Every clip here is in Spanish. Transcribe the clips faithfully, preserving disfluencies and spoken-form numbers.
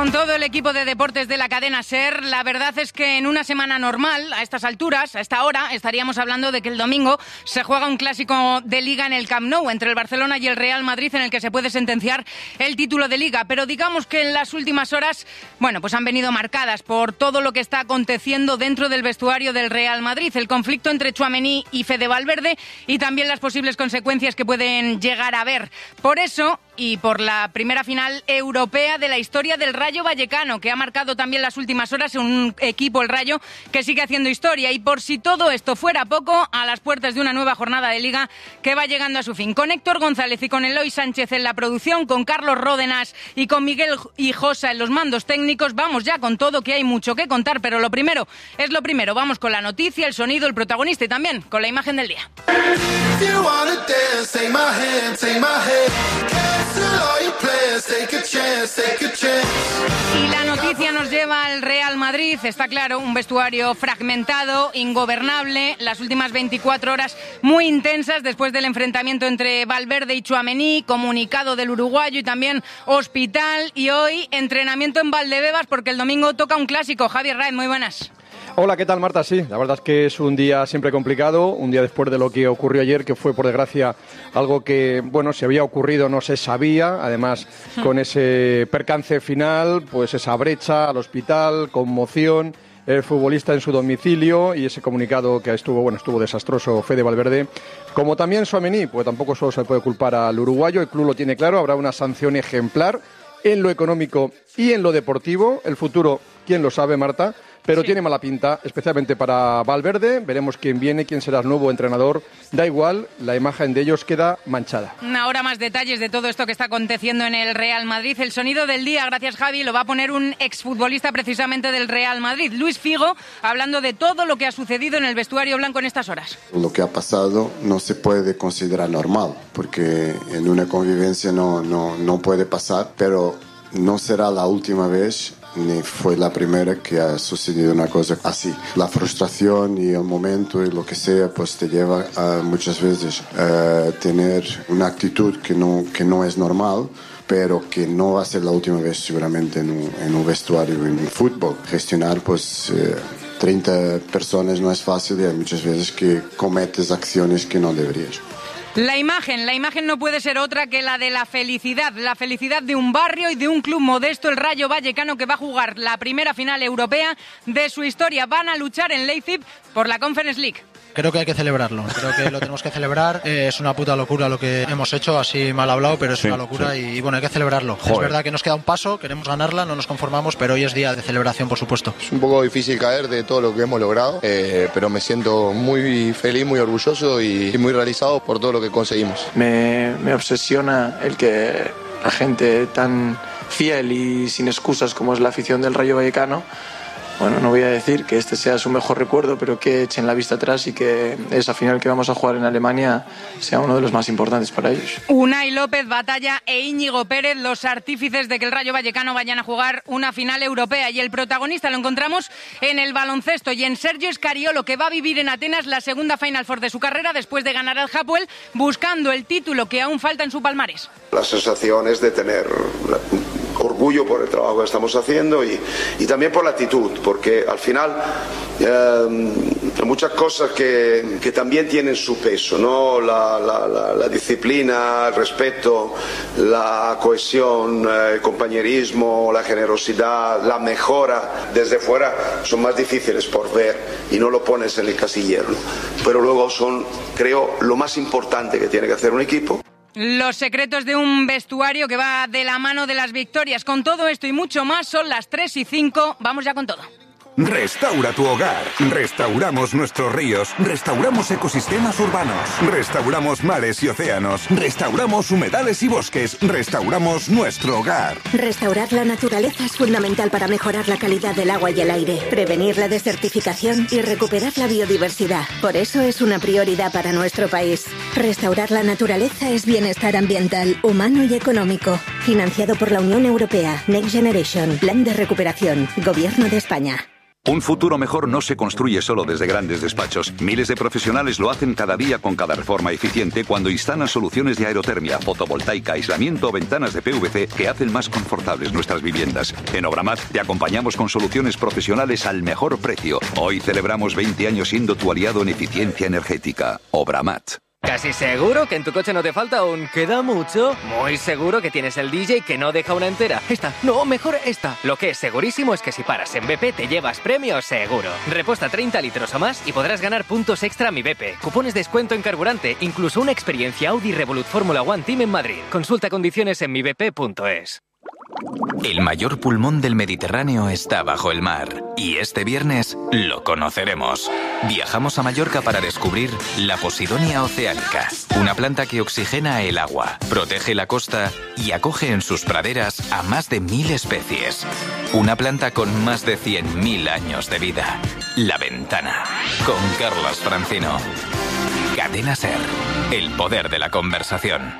Con todo el equipo de deportes de la cadena SER, la verdad es que en una semana normal, a estas alturas, a esta hora, estaríamos hablando de que el domingo se juega un clásico de Liga en el Camp Nou entre el Barcelona y el Real Madrid, en el que se puede sentenciar el título de Liga. Pero digamos que en las últimas horas, bueno, pues han venido marcadas por todo lo que está aconteciendo dentro del vestuario del Real Madrid, el conflicto entre Tchouaméni y Fede Valverde y también las posibles consecuencias que pueden llegar a haber. Por eso, y por la primera final europea de la historia del Rayo Vallecano, que ha marcado también las últimas horas un equipo, el Rayo, que sigue haciendo historia. Y por si todo esto fuera poco, a las puertas de una nueva jornada de Liga que va llegando a su fin. Con Héctor González y con Eloy Sánchez en la producción, con Carlos Ródenas y con Miguel Hijosa en los mandos técnicos, vamos ya con todo, que hay mucho que contar, pero lo primero es lo primero. Vamos con la noticia, el sonido, el protagonista y también con la imagen del día. Y la noticia nos lleva al Real Madrid. Está claro, un vestuario fragmentado, ingobernable. Las últimas veinticuatro horas muy intensas después del enfrentamiento entre Valverde y Tchouaméni, comunicado del uruguayo y también hospital. Y hoy entrenamiento en Valdebebas porque el domingo toca un clásico. Javier Raez, muy buenas. Hola, ¿qué tal, Marta? Sí, la verdad es que es un día siempre complicado, un día después de lo que ocurrió ayer, que fue, por desgracia, algo que, bueno, si había ocurrido no se sabía, además con ese percance final, pues esa brecha al hospital, conmoción, el futbolista en su domicilio y ese comunicado que estuvo, bueno, estuvo desastroso, Fede Valverde, como también Tchouaméni, pues tampoco solo se puede culpar al uruguayo, el club lo tiene claro, habrá una sanción ejemplar en lo económico y en lo deportivo, el futuro, ¿quién lo sabe, Marta? Pero sí, tiene mala pinta, especialmente para Valverde. Veremos quién viene, quién será el nuevo entrenador. Da igual, la imagen de ellos queda manchada. Ahora más detalles de todo esto que está aconteciendo en el Real Madrid. El sonido del día, gracias Javi, lo va a poner un exfutbolista precisamente del Real Madrid, Luis Figo, hablando de todo lo que ha sucedido en el vestuario blanco en estas horas. Lo que ha pasado no se puede considerar normal, porque en una convivencia no, no, no puede pasar, pero no será la última vez ni fue la primera que ha sucedido una cosa así. La frustración y el momento y lo que sea pues te lleva a muchas veces a tener una actitud que no, que no es normal, pero que no va a ser la última vez seguramente en un, en un vestuario, en un fútbol. Gestionar pues eh, treinta personas no es fácil y hay muchas veces que cometes acciones que no deberías. La imagen, la imagen no puede ser otra que la de la felicidad, la felicidad de un barrio y de un club modesto, el Rayo Vallecano, que va a jugar la primera final europea de su historia. Van a luchar en Leipzig por la Conference League. Creo que hay que celebrarlo, creo que lo tenemos que celebrar. Eh, es una puta locura lo que hemos hecho, así mal hablado, pero es sí, una locura sí. y, y bueno, hay que celebrarlo. Joder. Es verdad que nos queda un paso, queremos ganarla, no nos conformamos, pero hoy es día de celebración, por supuesto. Es un poco difícil caer de todo lo que hemos logrado, eh, pero me siento muy feliz, muy orgulloso y, y muy realizado por todo lo que conseguimos. Me, me obsesiona el que la gente tan fiel y sin excusas como es la afición del Rayo Vallecano, bueno, no voy a decir que este sea su mejor recuerdo, pero que echen la vista atrás y que esa final que vamos a jugar en Alemania sea uno de los más importantes para ellos. Unai López, Batalla e Íñigo Pérez, los artífices de que el Rayo Vallecano vayan a jugar una final europea. Y el protagonista lo encontramos en el baloncesto y en Sergio Scariolo, que va a vivir en Atenas la segunda Final Four de su carrera después de ganar al Hapoel, buscando el título que aún falta en su palmarés. La sensación es de tener orgullo por el trabajo que estamos haciendo y, y también por la actitud, porque al final eh, hay muchas cosas que, que también tienen su peso, ¿no? La, la, la, la disciplina, el respeto, la cohesión, el compañerismo, la generosidad, la mejora desde fuera son más difíciles por ver y no lo pones en el casillero, ¿no? Pero luego son, creo, lo más importante que tiene que hacer un equipo. Los secretos de un vestuario que va de la mano de las victorias. Con todo esto y mucho más, son las tres y cinco. Vamos ya con todo. Restaura tu hogar. Restauramos nuestros ríos. Restauramos ecosistemas urbanos. Restauramos mares y océanos. Restauramos humedales y bosques. Restauramos nuestro hogar. Restaurar la naturaleza es fundamental para mejorar la calidad del agua y el aire, prevenir la desertificación y recuperar la biodiversidad. Por eso es una prioridad para nuestro país. Restaurar la naturaleza es bienestar ambiental, humano y económico. Financiado por la Unión Europea. Next Generation. Plan de recuperación. Gobierno de España. Un futuro mejor no se construye solo desde grandes despachos. Miles de profesionales lo hacen cada día con cada reforma eficiente cuando instalan soluciones de aerotermia, fotovoltaica, aislamiento o ventanas de P V C que hacen más confortables nuestras viviendas. En Obramat te acompañamos con soluciones profesionales al mejor precio. Hoy celebramos veinte años siendo tu aliado en eficiencia energética. Obramat. ¿Casi seguro que en tu coche no te falta un queda mucho? Muy seguro que tienes el D J que no deja una entera. Esta, no, mejor esta. Lo que es segurísimo es que si paras en B P te llevas premios seguro. Repuesta treinta litros o más y podrás ganar puntos extra a Mi B P, cupones de descuento en carburante, incluso una experiencia Audi Revolut Fórmula One Team en Madrid. Consulta condiciones en mi b p punto es. El mayor pulmón del Mediterráneo está bajo el mar y este viernes lo conoceremos. Viajamos a Mallorca para descubrir la Posidonia oceanica, una planta que oxigena el agua, protege la costa y acoge en sus praderas a más de mil especies. Una planta con más de cien mil años de vida. La Ventana, con Carlos Francino. Cadena SER, el poder de la conversación.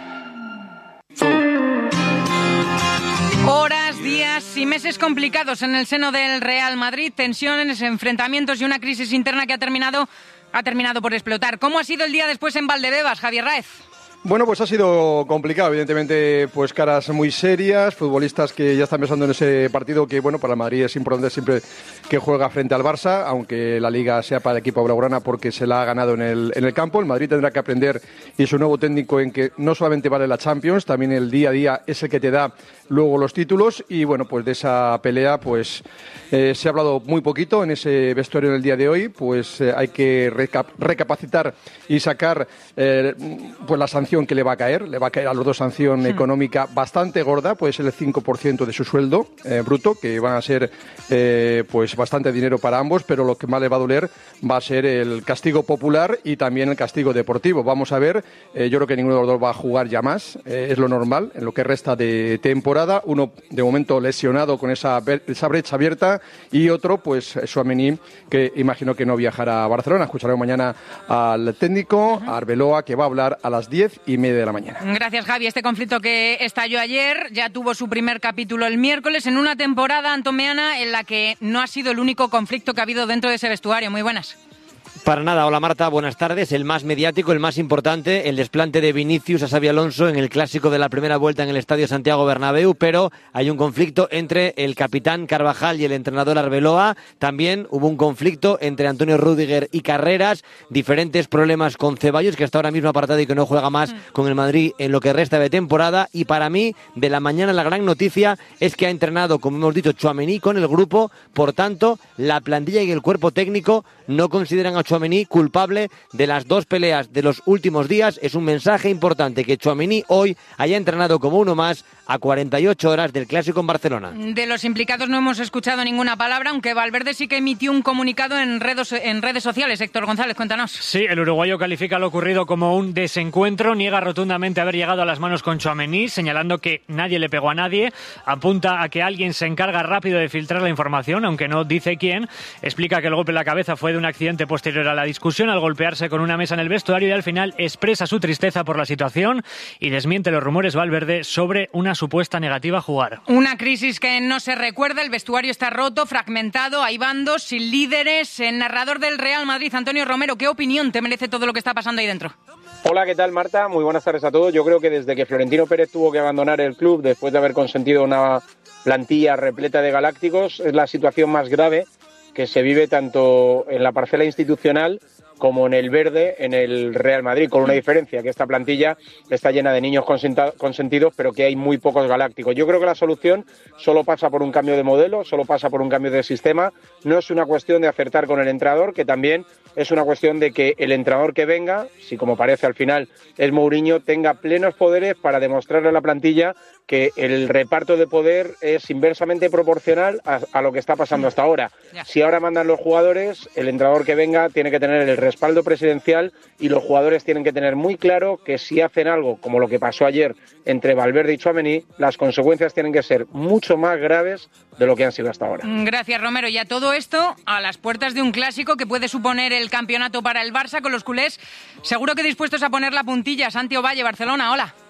Horas, días y meses complicados en el seno del Real Madrid, tensiones, enfrentamientos y una crisis interna que ha terminado, ha terminado por explotar. ¿Cómo ha sido el día después en Valdebebas, Javier Raez? Bueno, pues ha sido complicado, evidentemente, pues caras muy serias, futbolistas que ya están pensando en ese partido que, bueno, para el Madrid es importante siempre que juega frente al Barça, aunque la Liga sea para el equipo blaugrana porque se la ha ganado en el, en el campo. El Madrid tendrá que aprender, y su nuevo técnico, en que no solamente vale la Champions, también el día a día es el que te da luego los títulos, y bueno, pues de esa pelea pues eh, se ha hablado muy poquito en ese vestuario en el día de hoy. Pues eh, hay que recap- recapacitar y sacar eh, pues la sanción que le va a caer, le va a caer a los dos sanción sí. económica bastante gorda, puede ser el cinco por ciento de su sueldo eh, bruto, que van a ser eh, pues bastante dinero para ambos, pero lo que más le va a doler va a ser el castigo popular y también el castigo deportivo. Vamos a ver, eh, yo creo que ninguno de los dos va a jugar ya más, eh, es lo normal en lo que resta de temporada, uno de momento lesionado con esa, esa brecha abierta y otro pues Tchouaméni, que imagino que no viajará a Barcelona. Escucharemos mañana al técnico, a Arbeloa, que va a hablar a las diez y media de la mañana. Gracias, Javi. Este conflicto que estalló ayer ya tuvo su primer capítulo el miércoles en una temporada, antomeana, en la que no ha sido el único conflicto que ha habido dentro de ese vestuario. Muy buenas. Para nada, hola Marta, buenas tardes. El más mediático, el más importante, el desplante de Vinicius a Xabi Alonso en el clásico de la primera vuelta en el Estadio Santiago Bernabéu, pero hay un conflicto entre el capitán Carvajal y el entrenador Arbeloa. También hubo un conflicto entre Antonio Rüdiger y Carreras, diferentes problemas con Ceballos, que está ahora mismo apartado y que no juega más mm. con el Madrid en lo que resta de temporada. Y para mí, de la mañana la gran noticia es que ha entrenado, como hemos dicho, Tchouaméni con el grupo. Por tanto, la plantilla y el cuerpo técnico no consideran a Tchouaméni culpable de las dos peleas de los últimos días. Es un mensaje importante que Tchouaméni hoy haya entrenado como uno más a cuarenta y ocho horas del Clásico en Barcelona. De los implicados no hemos escuchado ninguna palabra, aunque Valverde sí que emitió un comunicado en redes, en redes sociales. Héctor González, cuéntanos. Sí, el uruguayo califica lo ocurrido como un desencuentro, niega rotundamente haber llegado a las manos con Tchouaméni, señalando que nadie le pegó a nadie, apunta a que alguien se encarga rápido de filtrar la información, aunque no dice quién, explica que el golpe en la cabeza fue de un accidente posterior a la discusión al golpearse con una mesa en el vestuario, y al final expresa su tristeza por la situación y desmiente los rumores Valverde sobre una supuesta negativa a jugar. Una crisis que no se recuerda, el vestuario está roto, fragmentado, hay bandos, sin líderes. El narrador del Real Madrid, Antonio Romero, ¿qué opinión te merece todo lo que está pasando ahí dentro? Hola, ¿qué tal, Marta? Muy buenas tardes a todos. Yo creo que desde que Florentino Pérez tuvo que abandonar el club después de haber consentido una plantilla repleta de galácticos, es la situación más grave que se vive tanto en la parcela institucional como en el verde en el Real Madrid, con una diferencia, que esta plantilla está llena de niños consentidos, pero que hay muy pocos galácticos. Yo creo que la solución solo pasa por un cambio de modelo, solo pasa por un cambio de sistema. No es una cuestión de acertar con el entrenador, que también es una cuestión de que el entrenador que venga, si como parece al final es Mourinho, tenga plenos poderes para demostrarle a la plantilla que el reparto de poder es inversamente proporcional a, a lo que está pasando hasta ahora. Si ahora mandan los jugadores, el entrenador que venga tiene que tener el respaldo presidencial y los jugadores tienen que tener muy claro que si hacen algo como lo que pasó ayer entre Valverde y Tchouaméni, las consecuencias tienen que ser mucho más graves de lo que han sido hasta ahora. Gracias, Romero. Y a todo esto, a las puertas de un clásico que puede suponer el campeonato para el Barça, con los culés seguro que dispuestos a poner la puntilla. Santi Ovalle, Barcelona, hola.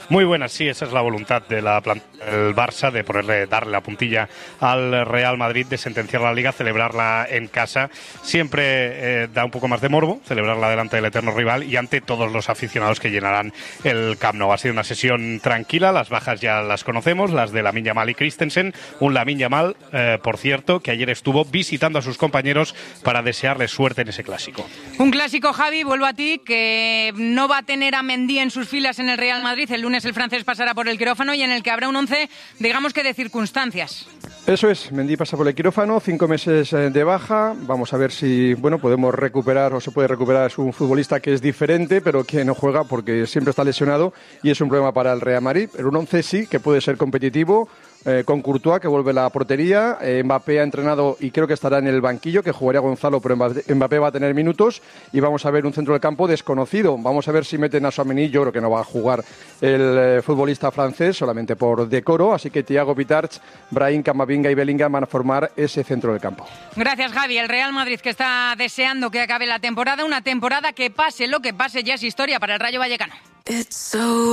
Muy buenas, sí, esa es la voluntad de la del Barça, de ponerle, darle la puntilla al Real Madrid, de sentenciar la Liga, celebrarla en casa. Siempre eh, da un poco más de morbo celebrarla delante del eterno rival y ante todos los aficionados que llenarán el Camp Nou. Ha sido una sesión tranquila, las bajas ya las conocemos, las de Lamine Yamal y Christensen. Un Lamine Yamal, eh, por cierto, que ayer estuvo visitando a sus compañeros para desearles suerte en ese clásico. Un clásico, Javi, vuelvo a ti, que no va a tener a Mendy en sus filas en el Real Madrid. El lunes el francés pasará por el quirófano y en el que habrá un once, digamos que de circunstancias. Eso es, Mendy pasa por el quirófano, cinco meses de baja. Vamos a ver si bueno podemos recuperar o se puede recuperar. Es un futbolista que es diferente, pero que no juega porque siempre está lesionado y es un problema para el Real Madrid. Pero un once sí, que puede ser competitivo. Eh, con Courtois, que vuelve a la portería. eh, Mbappé ha entrenado y creo que estará en el banquillo, que jugaría Gonzalo, pero Mbappé va a tener minutos. Y vamos a ver un centro del campo desconocido. Vamos a ver si meten a Tchouaméni. Yo creo que no va a jugar el eh, futbolista francés, solamente por decoro. Así que Thiago Pitarch, Brahim, Camavinga y Bellingham van a formar ese centro del campo. Gracias, Javi. El Real Madrid, que está deseando que acabe la temporada, una temporada que pase lo que pase, ya es historia para el Rayo Vallecano. So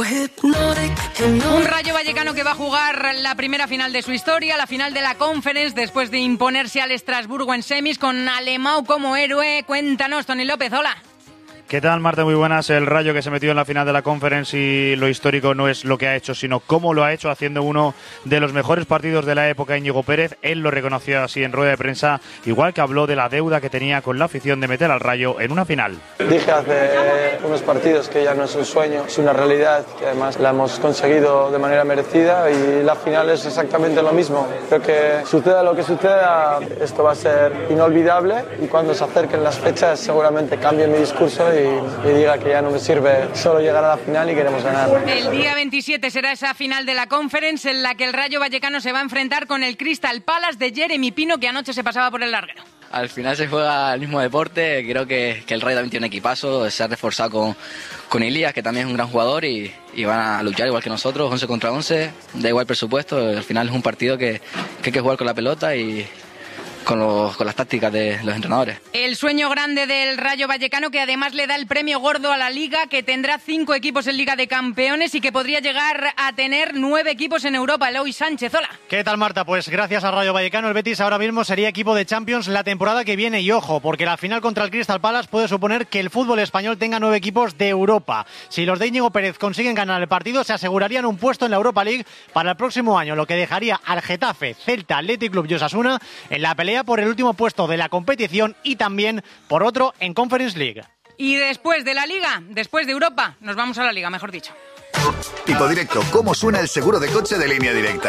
un Rayo Vallecano que va a jugar la primera final de su historia, la final de la Conference, después de imponerse al Estrasburgo en semis con Alemão como héroe. Cuéntanos, Tony López, hola. ¿Qué tal, Marta? Muy buenas. El Rayo que se metió en la final de la Conference, y lo histórico no es lo que ha hecho, sino cómo lo ha hecho, haciendo uno de los mejores partidos de la época Íñigo Pérez. Él lo reconoció así en rueda de prensa, igual que habló de la deuda que tenía con la afición de meter al Rayo en una final. Dije hace unos partidos que ya no es un sueño, es una realidad, que además la hemos conseguido de manera merecida, y la final es exactamente lo mismo. Creo que suceda lo que suceda, esto va a ser inolvidable, y cuando se acerquen las fechas seguramente cambie mi discurso y, y diga que ya no me sirve solo llegar a la final y queremos ganar. El día veintisiete será esa final de la Conference en la que el Rayo Vallecano se va a enfrentar con el Crystal Palace de Jeremy Pino, que anoche se pasaba por el larguero. Al final se juega el mismo deporte. Creo que, que el Rayo también tiene un equipazo, se ha reforzado con, con Elías, que también es un gran jugador, y, y van a luchar igual que nosotros, once contra once, da igual presupuesto. Al final es un partido que, que hay que jugar con la pelota y con, los, con las tácticas de los entrenadores. El sueño grande del Rayo Vallecano, que además le da el premio gordo a la Liga, que tendrá cinco equipos en Liga de Campeones y que podría llegar a tener nueve equipos en Europa. Eloy Sánchez, hola. ¿Qué tal, Marta? Pues gracias al Rayo Vallecano, el Betis ahora mismo sería equipo de Champions la temporada que viene, y ojo, porque la final contra el Crystal Palace puede suponer que el fútbol español tenga nueve equipos de Europa. Si los de Íñigo Pérez consiguen ganar el partido, se asegurarían un puesto en la Europa League para el próximo año, lo que dejaría al Getafe, Celta, Athletic Club y Osasuna en la pelea por el último puesto de la competición, y también por otro en Conference League. Y después de la Liga, después de Europa, nos vamos a la Liga, mejor dicho. Tipo Directo, ¿cómo suena el seguro de coche de Línea Directa?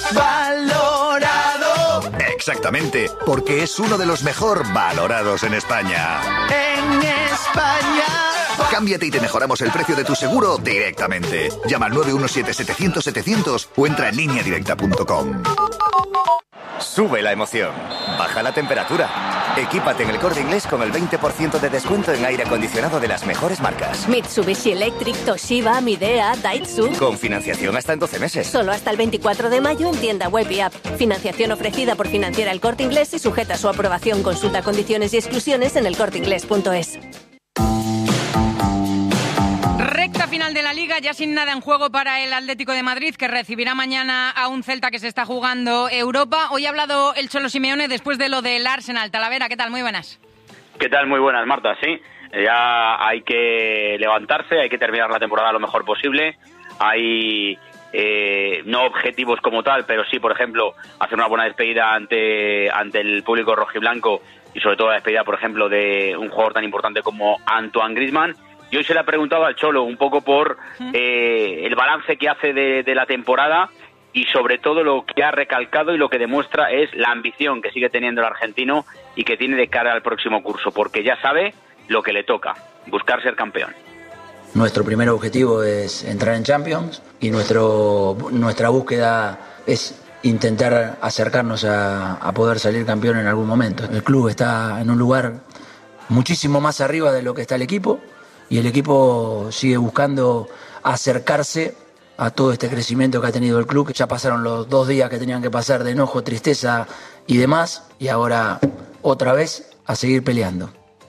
Valorado. Exactamente, porque es uno de los mejor valorados en España. En España. Cámbiate y te mejoramos el precio de tu seguro directamente. Llama al nueve uno siete, setecientos, setecientos o entra en línea directa punto com. Sube la emoción, baja la temperatura. Equípate en el Corte Inglés con el veinte por ciento de descuento en aire acondicionado de las mejores marcas. Mitsubishi Electric, Toshiba, Midea, Daitsu. Con financiación hasta en doce meses. Solo hasta el veinticuatro de mayo en tienda web y app. Financiación ofrecida por Financiera El Corte Inglés y sujeta a su aprobación. Consulta condiciones y exclusiones en el corte inglés punto es. Recta final de la Liga, ya sin nada en juego para el Atlético de Madrid, que recibirá mañana a un Celta que se está jugando Europa. Hoy ha hablado el Cholo Simeone después de lo del Arsenal. Talavera, ¿qué tal? Muy buenas. ¿Qué tal? Muy buenas, Marta. Sí, ya hay que levantarse, hay que terminar la temporada lo mejor posible. Hay eh, no objetivos como tal, pero sí, por ejemplo, hacer una buena despedida ante, ante el público rojiblanco, y sobre todo la despedida, por ejemplo, de un jugador tan importante como Antoine Griezmann. Y hoy se le ha preguntado al Cholo un poco por eh, el balance que hace de, de la temporada, y sobre todo lo que ha recalcado y lo que demuestra es la ambición que sigue teniendo el argentino y que tiene de cara al próximo curso, porque ya sabe lo que le toca, buscar ser campeón. Nuestro primer objetivo es entrar en Champions, y nuestro, nuestra búsqueda es intentar acercarnos a, a poder salir campeón en algún momento. El club está en un lugar muchísimo más arriba de lo que está el equipo, y el equipo sigue buscando acercarse a todo este crecimiento que ha tenido el club, que ya pasaron los dos días que tenían que pasar de enojo, tristeza y demás, y ahora otra vez a seguir peleando.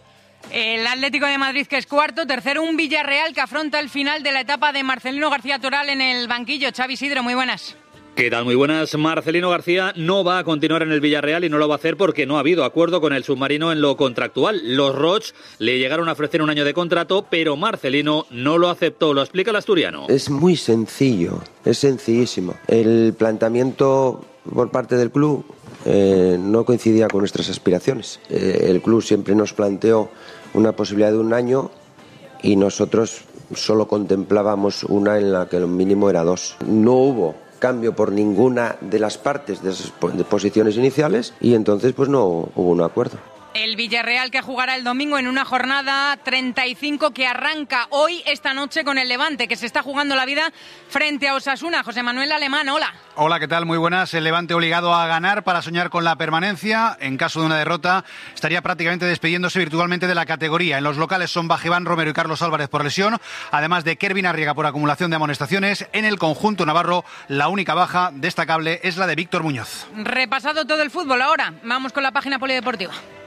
El Atlético de Madrid, que es cuarto. Tercero, un Villarreal que afronta el final de la etapa de Marcelino García Toral en el banquillo. Xavi Isidro, muy buenas. ¿Qué tal? Muy buenas. Marcelino García no va a continuar en el Villarreal y no lo va a hacer porque no ha habido acuerdo con el submarino en lo contractual. Los Roch le llegaron a ofrecer un año de contrato, pero Marcelino no lo aceptó. Lo explica el asturiano. Es muy sencillo, es sencillísimo. El planteamiento por parte del club eh, no coincidía con nuestras aspiraciones. Eh, el club siempre nos planteó una posibilidad de un año y nosotros solo contemplábamos una en la que el mínimo era dos. No hubo cambio por ninguna de las partes de esas posiciones iniciales y entonces pues no hubo un acuerdo. El Villarreal que jugará el domingo en una jornada treinta y cinco que arranca hoy, esta noche, con el Levante, que se está jugando la vida frente a Osasuna. José Manuel Alemán, hola. Hola, ¿qué tal? Muy buenas. El Levante obligado a ganar para soñar con la permanencia. En caso de una derrota, estaría prácticamente despidiéndose virtualmente de la categoría. En los locales son Bajiván Romero y Carlos Álvarez por lesión, además de Kervin Arriaga por acumulación de amonestaciones. En el conjunto navarro, la única baja destacable es la de Víctor Muñoz. Repasado todo el fútbol ahora. Vamos con la página polideportiva.